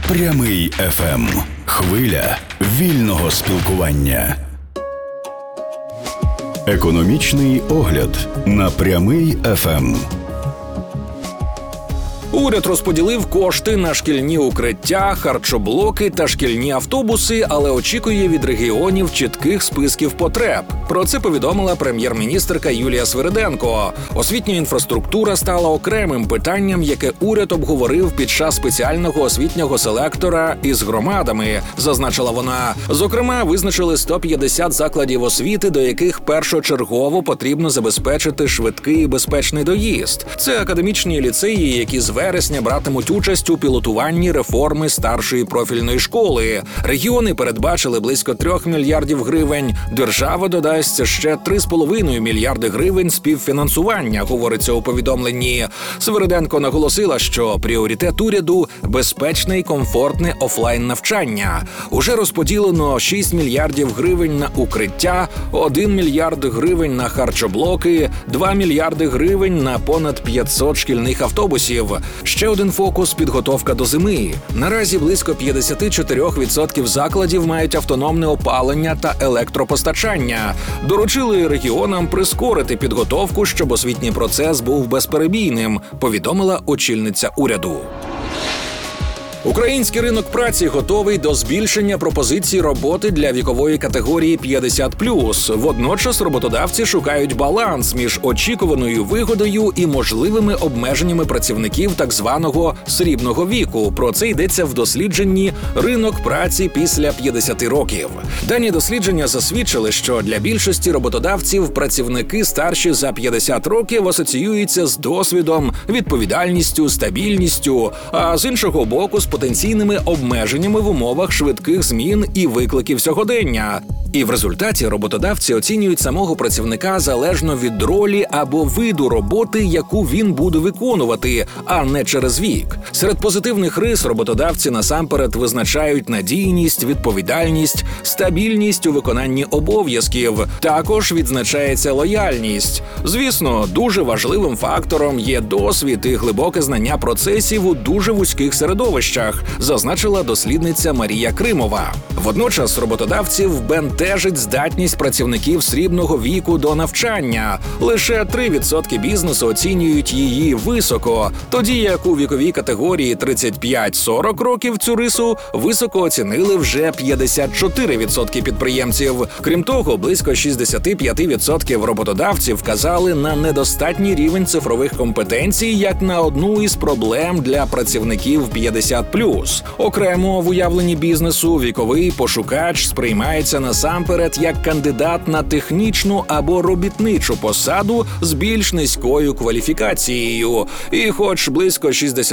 Прямий ФМ. Хвиля вільного спілкування. Економічний огляд на Прямий ФМ. Уряд розподілив кошти на шкільні укриття, харчоблоки та шкільні автобуси, але очікує від регіонів чітких списків потреб. Про це повідомила прем'єр-міністерка Юлія Свириденко. Освітня інфраструктура стала окремим питанням, яке уряд обговорив під час спеціального освітнього селектора із громадами, зазначила вона. Зокрема, визначили 150 закладів освіти, до яких першочергово потрібно забезпечити швидкий і безпечний доїзд. Це академічні ліцеї, які з вересня братимуть участь у пілотуванні реформи старшої профільної школи. Регіони передбачили близько 3 мільярдів гривень. Держава додасть ще 3,5 мільярди гривень співфінансування, говориться у повідомленні. Свириденко наголосила, що пріоритет уряду – безпечне і комфортне офлайн-навчання. Уже розподілено 6 мільярдів гривень на укриття, 1 мільярд гривень на харчоблоки, 2 мільярди гривень на понад 500 шкільних автобусів. Ще один фокус – підготовка до зими. Наразі близько 54% закладів мають автономне опалення та електропостачання. Доручили регіонам прискорити підготовку, щоб освітній процес був безперебійним, повідомила очільниця уряду. Український ринок праці готовий до збільшення пропозицій роботи для вікової категорії 50+. Водночас роботодавці шукають баланс між очікуваною вигодою і можливими обмеженнями працівників так званого срібного віку. Про це йдеться в дослідженні «Ринок праці після 50 років». Дані дослідження засвідчили, що для більшості роботодавців працівники старші за 50 років асоціюються з досвідом, відповідальністю, стабільністю, а з іншого боку – з потенційними обмеженнями в умовах швидких змін і викликів сьогодення. І в результаті роботодавці оцінюють самого працівника залежно від ролі або виду роботи, яку він буде виконувати, а не через вік. Серед позитивних рис роботодавці насамперед визначають надійність, відповідальність, стабільність у виконанні обов'язків. Також відзначається лояльність. Звісно, дуже важливим фактором є досвід і глибоке знання процесів у дуже вузьких середовищах, зазначила дослідниця Марія Кримова. Водночас роботодавців бентежить здатність працівників срібного віку до навчання. Лише 3% бізнесу оцінюють її високо, тоді як у віковій категорії 35-40 років цю рису високо оцінили вже 54% підприємців. Крім того, близько 65% роботодавців вказали на недостатній рівень цифрових компетенцій як на одну із проблем для працівників 50+. Окремо в уявленні бізнесу віковий пошукач сприймається насамперед як кандидат на технічну або робітничу посаду з більш низькою кваліфікацією. І хоч близько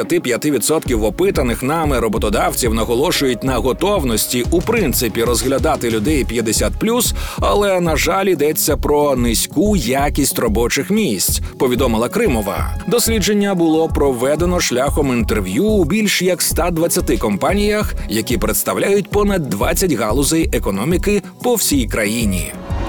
65% опитаних нами роботодавців наголошують на готовності у принципі розглядати людей 50+, але, на жаль, йдеться про низьку якість робочих місць, повідомила Кримова. Дослідження було проведено шляхом інтерв'ю у більш як 120 компаніях, які представляють понад 20 галузей економіки по всій країні.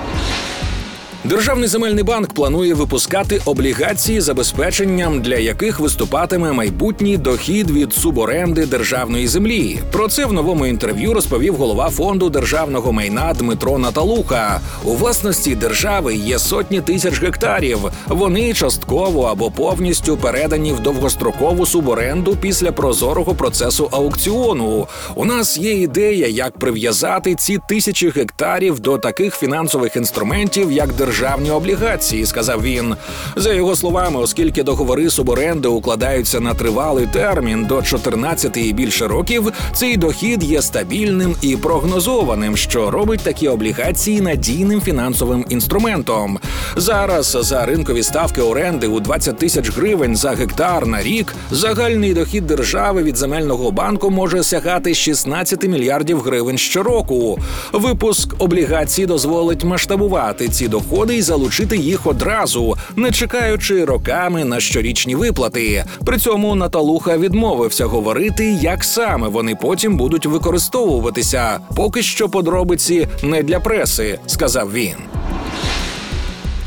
Державний земельний банк планує випускати облігації, забезпеченням для яких виступатиме майбутній дохід від суборенди державної землі. Про це в новому інтерв'ю розповів голова фонду державного майна Дмитро Наталуха. У власності держави є сотні тисяч гектарів. Вони частково або повністю передані в довгострокову суборенду після прозорого процесу аукціону. У нас є ідея, як прив'язати ці тисячі гектарів до таких фінансових інструментів, як державні облігації, сказав він. За його словами, оскільки договори суборенди укладаються на тривалий термін до 14 і більше років, цей дохід є стабільним і прогнозованим, що робить такі облігації надійним фінансовим інструментом. Зараз за ринкові ставки оренди у 20 тисяч гривень за гектар на рік загальний дохід держави від земельного банку може сягати 16 мільярдів гривень щороку. Випуск облігацій дозволить масштабувати ці доходи і залучити їх одразу, не чекаючи роками на щорічні виплати. При цьому Наталуха відмовився говорити, як саме вони потім будуть використовуватися. Поки що подробиці не для преси, сказав він.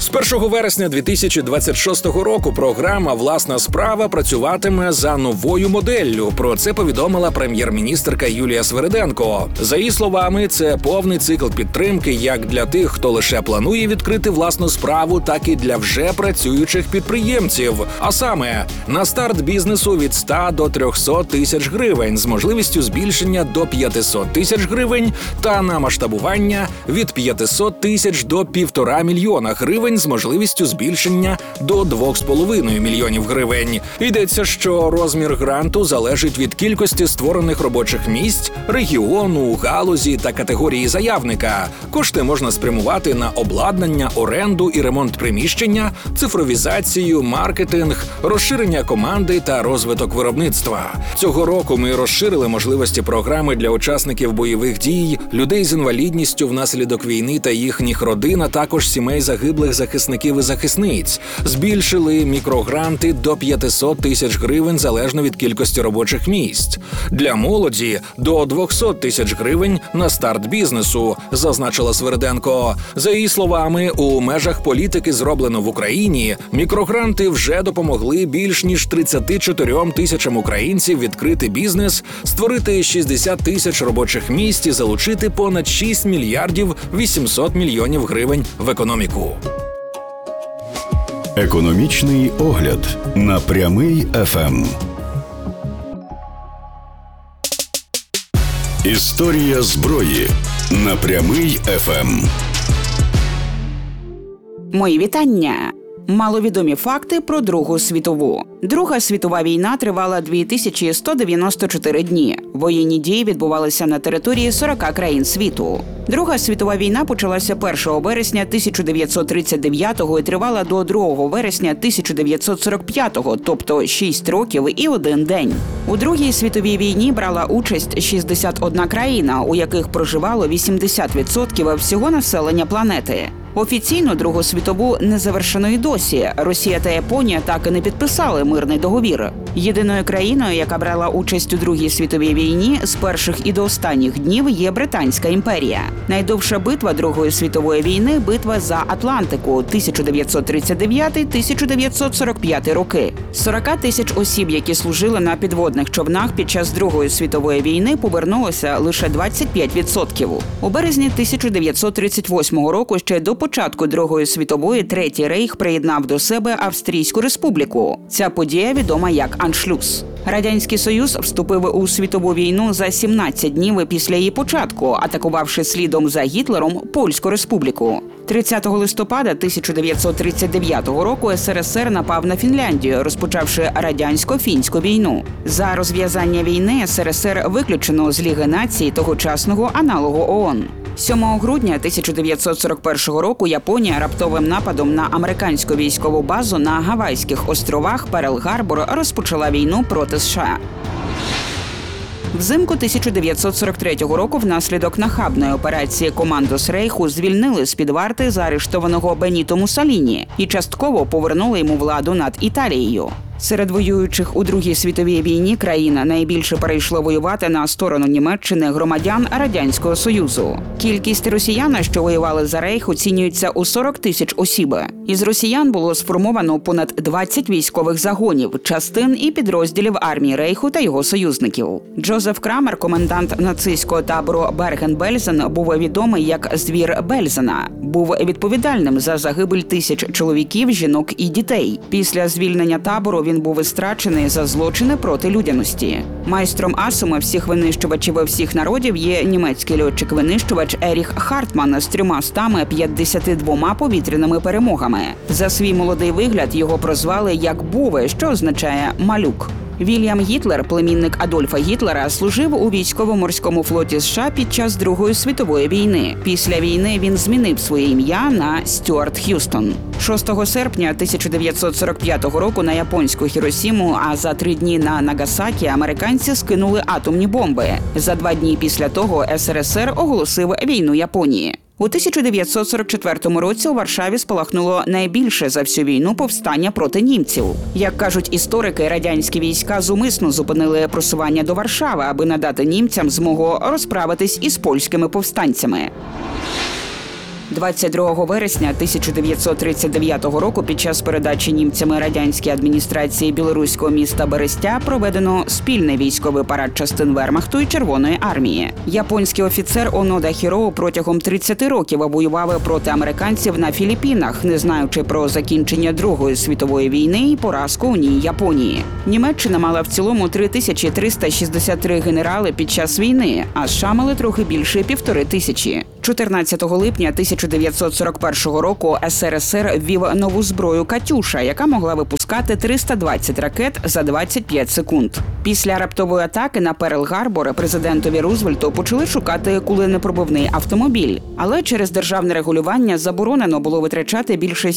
З 1 вересня 2026 року програма «Власна справа» працюватиме за новою моделлю. Про це повідомила прем'єр-міністерка Юлія Свериденко. За її словами, це повний цикл підтримки як для тих, хто лише планує відкрити власну справу, так і для вже працюючих підприємців. А саме, на старт бізнесу від 100 до 300 тисяч гривень з можливістю збільшення до 500 тисяч гривень та на масштабування від 500 тисяч до 1,5 мільйона гривень з можливістю збільшення до 2,5 мільйонів гривень. Йдеться, що розмір гранту залежить від кількості створених робочих місць, регіону, галузі та категорії заявника. Кошти можна спрямувати на обладнання, оренду і ремонт приміщення, цифровізацію, маркетинг, розширення команди та розвиток виробництва. Цього року ми розширили можливості програми для учасників бойових дій, людей з інвалідністю внаслідок війни та їхніх родин, а також сімей загиблих захисників і захисниць. Збільшили мікрогранти до 500 тисяч гривень залежно від кількості робочих місць. Для молоді – до 200 тисяч гривень на старт бізнесу, зазначила Свериденко. За її словами, у межах політики «Зроблено в Україні» мікрогранти вже допомогли більш ніж 34 тисячам українців відкрити бізнес, створити 60 тисяч робочих місць і залучити понад 6 мільярдів 800 мільйонів гривень в економіку. Економічний огляд на Прямий ФМ. Історія зброї на Прямий ФМ. Мої вітання! Маловідомі факти про Другу світову. Друга світова війна тривала 2194 дні. Воєнні дії відбувалися на території 40 країн світу. Друга світова війна почалася 1 вересня 1939 і тривала до 2 вересня 1945, тобто 6 років і 1 день. У Другій світовій війні брала участь 61 країна, у яких проживало 80% всього населення планети. Офіційно Другу світову не завершено й досі. Росія та Японія так і не підписали мирний договір. Єдиною країною, яка брала участь у Другій світовій війні з перших і до останніх днів, є Британська імперія. Найдовша битва Другої світової війни – битва за Атлантику 1939-1945 роки. З 40 тисяч осіб, які служили на підводних човнах під час Другої світової війни, повернулося лише 25%. У березні 1938 року, ще до початку Другої світової, Третій рейх приєднав до себе Австрійську республіку. Ця подія відома як Аншлюс. Радянський Союз вступив у світову війну за 17 днів після її початку, атакувавши слідом за Гітлером Польську республіку. 30 листопада 1939 року СРСР напав на Фінляндію, розпочавши радянсько-фінську війну. За розв'язання війни СРСР виключено з Ліги націй тогочасного аналогу ООН. 7 грудня 1941 року Японія раптовим нападом на американську військову базу на Гавайських островах Перл-Гарбор розпочала війну проти США. Взимку 1943 року внаслідок нахабної операції командос Рейху звільнили з-під варти заарештованого Беніто Муссоліні і частково повернули йому владу над Італією. Серед воюючих у Другій світовій війні країн найбільше перейшло воювати на сторону Німеччини громадян Радянського Союзу. Кількість росіян, що воювали за Рейх, оцінюється у 40 тисяч осіб. Із росіян було сформовано понад 20 військових загонів, частин і підрозділів армії Рейху та його союзників. Джозеф Крамер, комендант нацистського табору Берген-Бельзен, був відомий як «Звір Бельзена». Був відповідальним за загибель тисяч чоловіків, жінок і дітей. Після звільнення табору він був страчений за злочини проти людяності. Майстром асами всіх винищувачів всіх народів є німецький льотчик-винищувач Еріх Хартман з 352 повітряними перемогами. За свій молодий вигляд його прозвали як Буве, що означає «малюк». Вільям Гітлер, племінник Адольфа Гітлера, служив у військово-морському флоті США під час Другої світової війни. Після війни він змінив своє ім'я на Стюарт Х'юстон. 6 серпня 1945 року на японську Хіросіму, а за 3 дні на Нагасакі американці скинули атомні бомби. За 2 дні після того СРСР оголосив війну Японії. У 1944 році у Варшаві спалахнуло найбільше за всю війну повстання проти німців. Як кажуть історики, радянські війська зумисно зупинили просування до Варшави, аби надати німцям змогу розправитись із польськими повстанцями. 22 вересня 1939 року під час передачі німцями радянській адміністрації білоруського міста Берестя проведено спільний військовий парад частин Вермахту і Червоної армії. Японський офіцер Онода Хіроу протягом 30 років воював проти американців на Філіппінах, не знаючи про закінчення Другої світової війни і поразку у ній Японії. Німеччина мала в цілому 3363 генерали під час війни, а США мали трохи більше 1500. 14 липня 1941 року СРСР ввів нову зброю «Катюша», яка могла випускати 320 ракет за 25 секунд. Після раптової атаки на Перл-Гарбор президентові Рузвельту почали шукати куленепробивний автомобіль. Але через державне регулювання заборонено було витрачати більше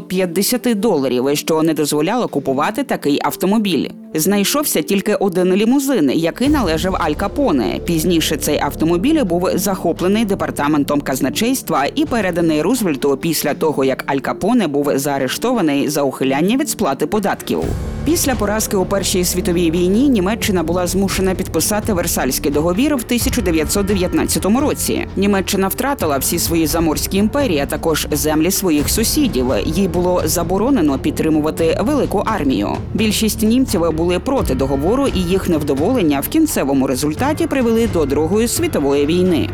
$750, що не дозволяло купувати такий автомобіль. Знайшовся тільки один лімузин, який належав Аль Капоне. Пізніше цей автомобіль був захоплений департаментом казначейства і переданий Рузвельту після того, як Аль Капоне був заарештований за ухиляння від сплати податків. Після поразки у Першій світовій війні Німеччина була змушена підписати Версальський договір в 1919 році. Німеччина втратила всі свої заморські імперії, а також землі своїх сусідів. Їй було заборонено підтримувати велику армію. Більшість німців були проти договору, і їх невдоволення в кінцевому результаті привели до Другої світової війни.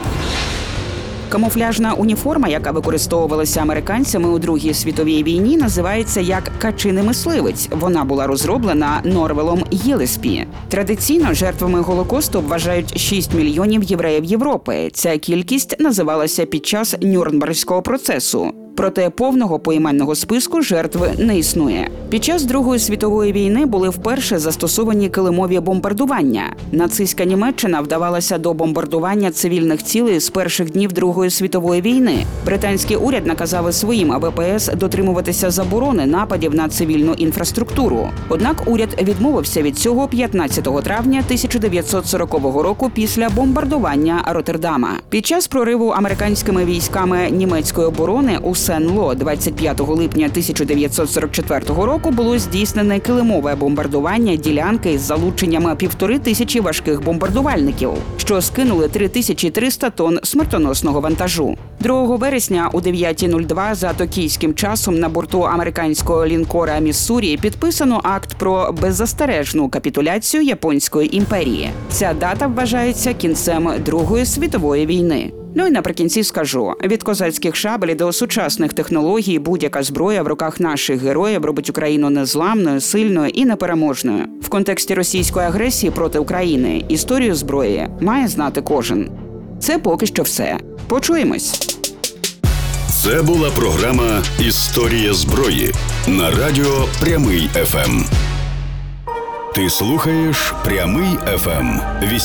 Камуфляжна уніформа, яка використовувалася американцями у Другій світовій війні, називається як «качиний мисливець». Вона була розроблена Норвелом Єлеспі. Традиційно жертвами Голокосту вважають 6 мільйонів євреїв Європи. Ця кількість називалася під час Нюрнберзького процесу. Проте повного поіменного списку жертв не існує. Під час Другої світової війни були вперше застосовані килимові бомбардування. Нацистська Німеччина вдавалася до бомбардування цивільних цілей з перших днів Другої світової війни. Британський уряд наказав своїм ВПС дотримуватися заборони нападів на цивільну інфраструктуру. Однак уряд відмовився від цього 15 травня 1940 року після бомбардування Роттердама. Під час прориву американськими військами німецької оборони у Сен-Ло 25 липня 1944 року було здійснене килимове бомбардування ділянки із залученням 1500 важких бомбардувальників, що скинули 3300 тонн смертоносного вантажу. 2 вересня у 9:02 за токійським часом на борту американського лінкора «Міссурі» підписано акт про беззастережну капітуляцію Японської імперії. Ця дата вважається кінцем Другої світової війни. Ну і наприкінці скажу, від козацьких шабель до сучасних технологій будь-яка зброя в руках наших героїв робить Україну незламною, сильною і непереможною. В контексті російської агресії проти України історію зброї має знати кожен. Це поки що все. Почуємось. Це була програма «Історія зброї» на радіо «Прямий ФМ». Ти слухаєш «Прямий ФМ»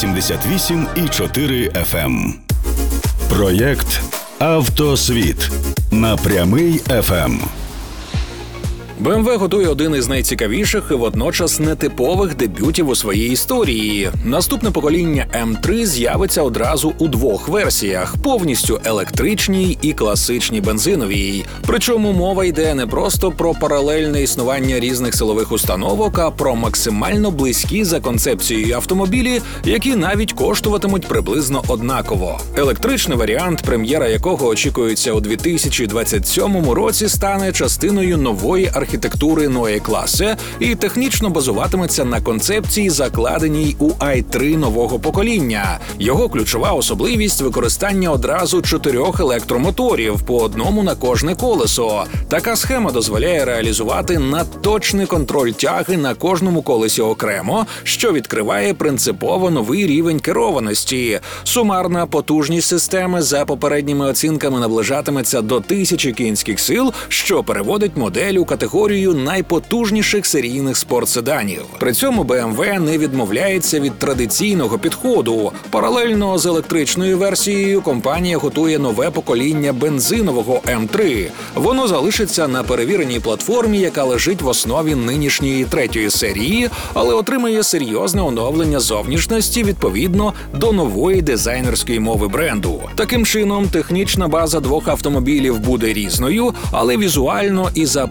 88,4 FM. Проєкт «Автосвіт» на «Прямий ФМ». BMW готує один із найцікавіших і водночас нетипових дебютів у своїй історії. Наступне покоління М3 з'явиться одразу у двох версіях – повністю електричній і класичній бензиновій. Причому мова йде не просто про паралельне існування різних силових установок, а про максимально близькі за концепцією автомобілі, які навіть коштуватимуть приблизно однаково. Електричний варіант, прем'єра якого очікується у 2027 році, стане частиною нової архітектури Neue Klasse і технічно базуватиметься на концепції, закладеній у i3 нового покоління. Його ключова особливість – використання одразу 4 електромоторів, по одному на кожне колесо. Така схема дозволяє реалізувати надточний контроль тяги на кожному колесі окремо, що відкриває принципово новий рівень керованості. Сумарна потужність системи за попередніми оцінками наближатиметься до 1000 кінських сил, що переводить модель у категорію найпотужніших серійних спортседанів. При цьому BMW не відмовляється від традиційного підходу. Паралельно з електричною версією компанія готує нове покоління бензинового М3. Воно залишиться на перевіреній платформі, яка лежить в основі нинішньої 3-ї серії, але отримає серйозне оновлення зовнішності відповідно до нової дизайнерської мови бренду. Таким чином, технічна база двох автомобілів буде різною, але візуально і за позицією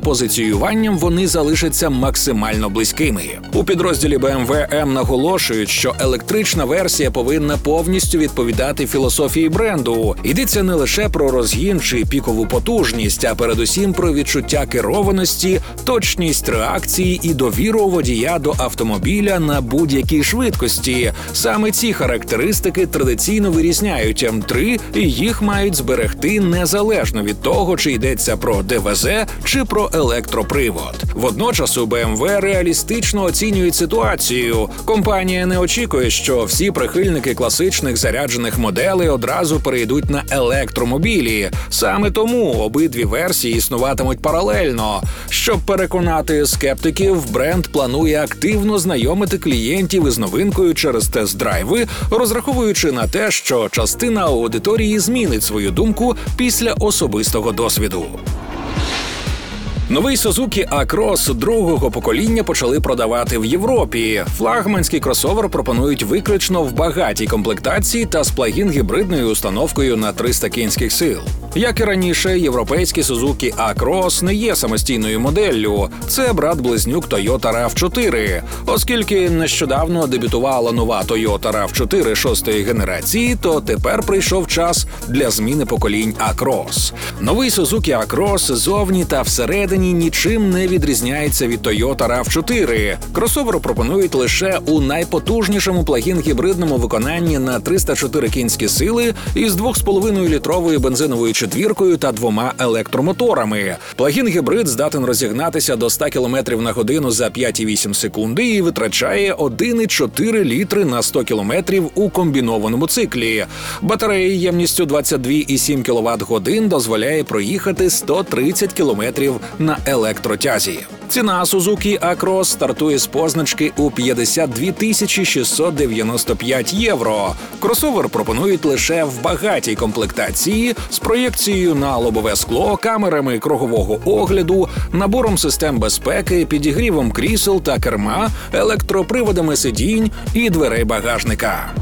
водіюванням вони залишаться максимально близькими. У підрозділі BMW M наголошують, що електрична версія повинна повністю відповідати філософії бренду. Йдеться не лише про розгін чи пікову потужність, а передусім про відчуття керованості, точність реакції і довіру водія до автомобіля на будь-якій швидкості. Саме ці характеристики традиційно вирізняють М3, і їх мають зберегти незалежно від того, чи йдеться про ДВЗ чи про електропривод. Водночас у BMW реалістично оцінюють ситуацію. Компанія не очікує, що всі прихильники класичних заряджених моделей одразу перейдуть на електромобілі. Саме тому обидві версії існуватимуть паралельно. Щоб переконати скептиків, бренд планує активно знайомити клієнтів із новинкою через тест-драйви, розраховуючи на те, що частина аудиторії змінить свою думку після особистого досвіду. Новий Suzuki A-Cross другого покоління почали продавати в Європі. Флагманський кросовер пропонують виключно в багатій комплектації та з плагін-гібридною установкою на 300 кінських сил. Як і раніше, європейський Suzuki A-Cross не є самостійною моделлю. Це брат-близнюк Toyota RAV4. Оскільки нещодавно дебютувала нова Toyota RAV4 6-ї генерації, то тепер прийшов час для зміни поколінь A-Cross. Новий Suzuki A-Cross зовні та всередині нічим не відрізняється від Toyota RAV4. Кросовер пропонують лише у найпотужнішому плагін-гібридному виконанні на 304 кінські сили із 2,5-літровою бензиновою четвіркою та 2 електромоторами. Плагін-гібрид здатен розігнатися до 100 км на годину за 5,8 секунди і витрачає 1,4 літри на 100 км у комбінованому циклі. Батарея ємністю 22,7 кВт-годин дозволяє проїхати 130 км на електротязі. Ціна Suzuki A-Cross стартує з позначки у 52 695 євро. Кросовер пропонують лише в багатій комплектації з проєкцією на лобове скло, камерами кругового огляду, набором систем безпеки, підігрівом крісел та керма, електроприводами сидінь і дверей багажника.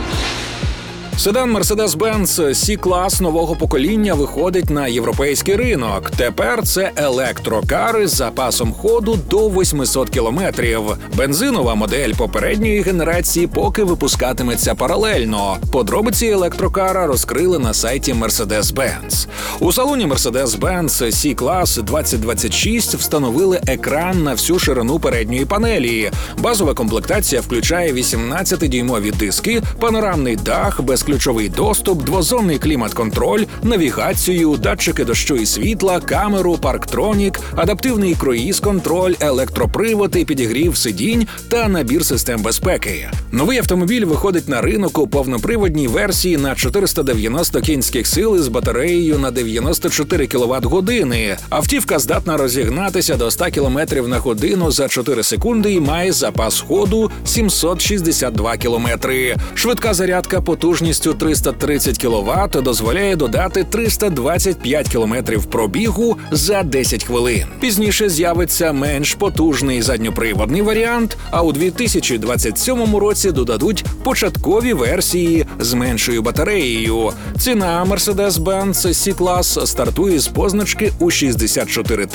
Седан Mercedes-Benz C-клас нового покоління виходить на європейський ринок. Тепер це електрокари з запасом ходу до 800 кілометрів. Бензинова модель попередньої генерації поки випускатиметься паралельно. Подробиці електрокара розкрили на сайті Mercedes-Benz. У салоні Mercedes-Benz C-клас 2026 встановили екран на всю ширину передньої панелі. Базова комплектація включає 18-дюймові диски, панорамний дах, безключовий доступ, двозонний клімат-контроль, навігацію, датчики дощу і світла, камеру, парктронік, адаптивний круїз-контроль, електропривод і підігрів сидінь та набір систем безпеки. Новий автомобіль виходить на ринок у повноприводній версії на 490 кінських сил із батареєю на 94 кВт-години. Автівка здатна розігнатися до 100 км на годину за 4 секунди і має запас ходу 762 км. Швидка зарядка потужністю 330 кВт дозволяє додати 325 км пробігу за 10 хвилин. Пізніше з'явиться менш потужний задньоприводний варіант, а у 2027 році додадуть початкові версії з меншою батареєю. Ціна Mercedes-Benz C-клас стартує з позначки у 64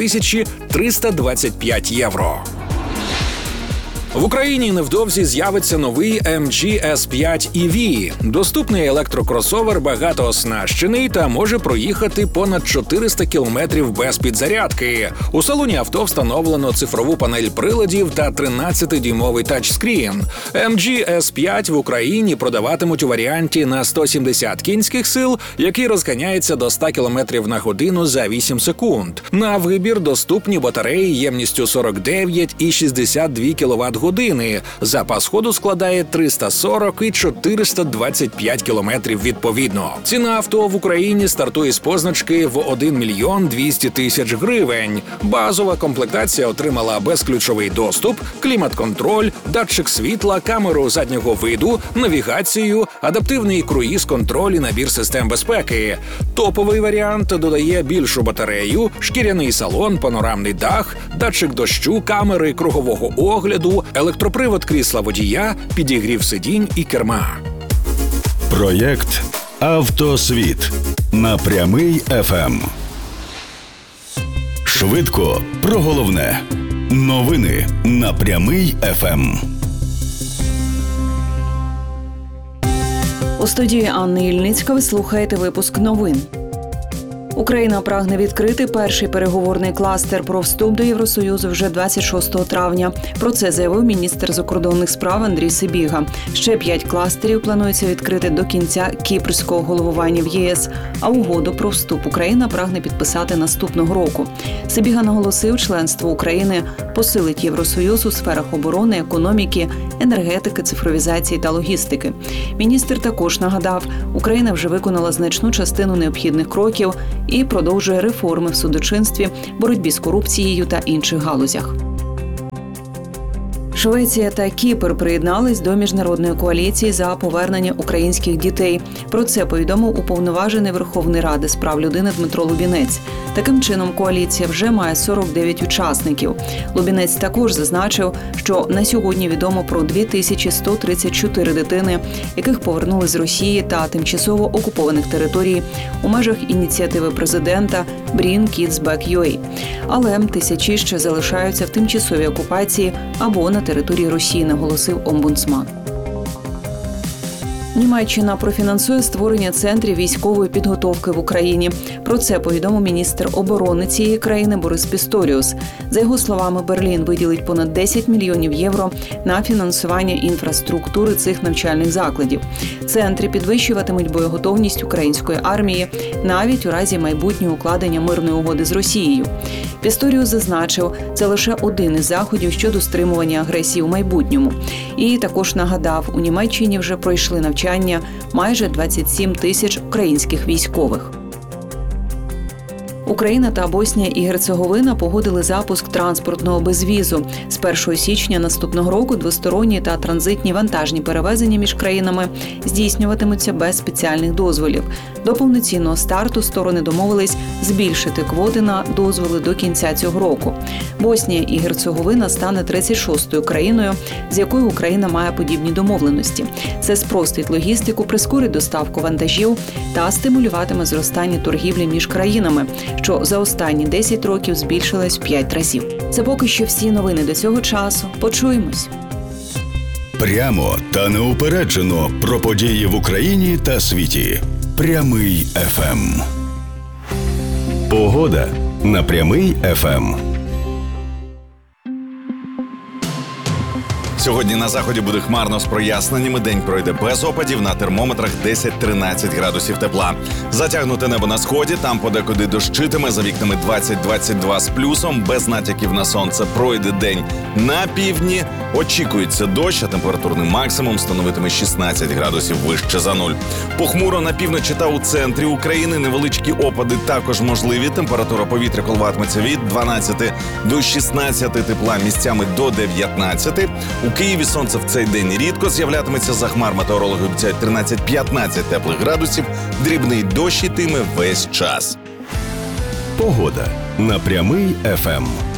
325 євро. В Україні невдовзі з'явиться новий MG S5 EV. Доступний електрокросовер багатооснащений та може проїхати понад 400 кілометрів без підзарядки. У салоні авто встановлено цифрову панель приладів та 13-дюймовий тачскрін. MG S5 в Україні продаватимуть у варіанті на 170 кінських сил, який розганяється до 100 км на годину за 8 секунд. На вибір доступні батареї ємністю 49 і 62 кВт години. Запас ходу складає 340 і 425 кілометрів відповідно. Ціна авто в Україні стартує з позначки в 1 мільйон 200 тисяч гривень. Базова комплектація отримала безключовий доступ, клімат-контроль, датчик світла, камеру заднього виду, навігацію, адаптивний круїз-контроль і набір систем безпеки. Топовий варіант додає більшу батарею, шкіряний салон, панорамний дах, датчик дощу, камери кругового огляду, електропривод крісла водія, підігрів сидінь і керма. Проєкт «Автосвіт» на Прямий ФМ. Швидко про головне. Новини на Прямий ФМ. У студії Анни Ільницька ви слухаєте випуск новин. Україна прагне відкрити перший переговорний кластер про вступ до Євросоюзу вже 26 травня. Про це заявив міністр закордонних справ Андрій Сибіга. Ще 5 кластерів планується відкрити до кінця кіпрського головування в ЄС, а угоду про вступ Україна прагне підписати наступного року. Сибіга наголосив, членство України посилить Євросоюз у сферах оборони, економіки, енергетики, цифровізації та логістики. Міністр також нагадав, Україна вже виконала значну частину необхідних кроків і продовжує реформи в судочинстві, боротьбі з корупцією та інших галузях. Швеція та Кіпр приєднались до міжнародної коаліції за повернення українських дітей. Про це повідомив уповноважений Верховної Ради з прав людини Дмитро Лубінець. Таким чином, коаліція вже має 49 учасників. Лубінець також зазначив, що на сьогодні відомо про 2134 дитини, яких повернули з Росії та тимчасово окупованих територій у межах ініціативи президента Bring Kids Back UA. Але тисячі ще залишаються в тимчасовій окупації або на території Росії, наголосив омбудсман. Німеччина профінансує створення центрів військової підготовки в Україні. Про це повідомив міністр оборони цієї країни Борис Пісторіус. За його словами, Берлін виділить понад 10 мільйонів євро на фінансування інфраструктури цих навчальних закладів. Центри підвищуватимуть боєготовність української армії навіть у разі майбутнього укладення мирної угоди з Росією. Пісторіус зазначив, це лише один із заходів щодо стримування агресії у майбутньому. І також нагадав, у Німеччині вже пройшли навчання майже 27 тисяч українських військових. Україна та Боснія і Герцеговина погодили запуск транспортного безвізу. З 1 січня наступного року двосторонні та транзитні вантажні перевезення між країнами здійснюватимуться без спеціальних дозволів. До повноцінного старту сторони домовились збільшити квоти на дозволи до кінця цього року. Боснія і Герцеговина стане 36-ю країною, з якою Україна має подібні домовленості. Це спростить логістику, прискорить доставку вантажів та стимулюватиме зростання торгівлі між країнами, що за останні 10 років збільшилась в 5 разів. Це поки що всі новини до цього часу. Почуємось. Прямо та неупереджено про події в Україні та світі. Прямий ФМ. Погода на Прямий ФМ. Сьогодні на заході буде хмарно з проясненнями. День пройде без опадів, на термометрах 10-13 градусів тепла. Затягнуте небо на сході, там подекуди дощитиме, за вікнами 20-22 з плюсом, без натяків на сонце. Пройде день на півдні, очікується дощ, а температурний максимум становитиме 16 градусів вище за нуль. Похмуро на півночі та у центрі України, невеличкі опади також можливі. Температура повітря коливатиметься від 12 до 16 тепла, місцями до 19. У Києві сонце в цей день рідко з'являтиметься, за хмар метеорологи обіцяють 13-15 теплих градусів, дрібний дощ ітиме весь час. Погода на Прямий ФМ.